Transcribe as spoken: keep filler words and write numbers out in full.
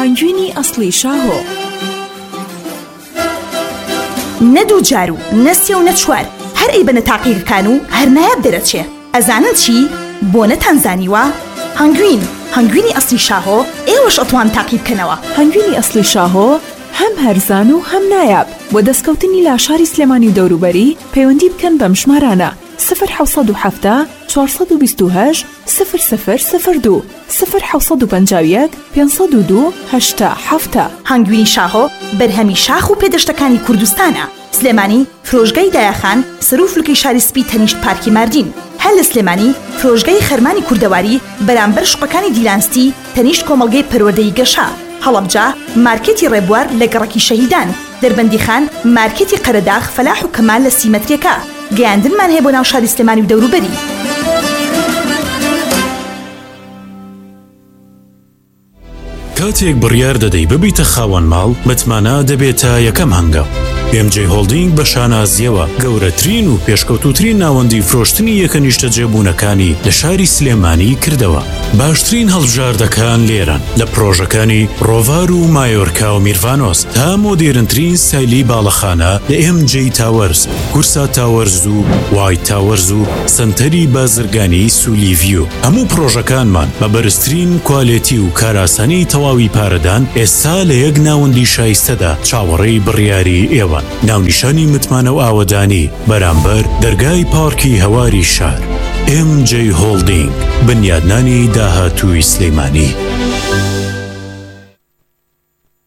هەنگوینی ئەسڵی شاهۆ. نەدوو جار و نەسێ و نەچوار هەر ئەی بنە تاقیەکان و هەر نایاب دەرەچێ. ئەزانن چی؟ بۆ نەتانزانیوە؟ هەنگوین هەنگوینی ئەسڵی شاهۆ ئێوەش ئەتوان تاقی بکەنەوە. هەنگوینی ئەسڵی شاهۆ هەم هەرزان و هەم نایاب. بۆ دەستکەوتنی لاشاری سلێمانی و دەوروبەری پەیوەندی بکەن بەم ژمارانە: صفر حوصد و حەفتا چوارسەد و بیست و هەشت صفر صفر صفر دو صفر حوصد و پەنجا و یەک پێنجسەد و دوو هەشتا حەفتا. هەنگوینی شاهۆ بەرهەمی شاخ و پێدەشتەکانی کوردستانە. سلێمانی فرۆژگای دایەخان سەر و فلوکەی شاری سپی تەنیشت پارکی ماردین. هەر لە سلێمانی فرۆژگای خەرمانی کوردەواری بەرامبەر شوقەکانی دیلانستی تەنیشت کۆمەڵگەی پەروەردەی گەشا. هەڵەبجا مارکێتی ڕێبوار لە گەڕەکی شەهیدان. دەربەندیخان مارکێتی قەرەداغ فەلاح و کەمال لە سیمەتریەکە. گەیاندنمان هەیە بۆ ناو شاری سلێمانی و دەوروبەری. کاتێک بڕیار دەدەی ببیتە خاوەن ماڵ متمانە دەبێتە یەکەم هەنگاو. ئێم جێ هۆڵدینگ بە شانازیەوە گەورەترین و پێشکەوتوترین ناوەندی فرۆشتنی یەکەنیشتە جێبوونەکانی لە شاری سلێمانی کردەوە. باشترین هەڵبژاردەکان لێرەن لە پرۆژەکانی ڕۆڤار و مایۆرکا و میرڤانۆس تا مۆدێرنترین سایلی باڵەخانە لە ئێم جێ تاوەرز، کورسا تاوەرز و وایت تاوەرز و سنتەری بازرگانی سولیڤیو. هەموو پرۆژەکانمان بە بەرزترین کوالێتی و کاراسانی تەواوی پارەدان ئێستا لە یەک ناوەندی شایستەدا چاوەڕێی بڕیاری ئێوە. ناونیشانی متمانە و ئاوەدانی بەرامبەر دەرگای پارکی هەواری شار. ئێم جێ هۆڵدینگ، بنیادنانی داهاتووی سلێمانی.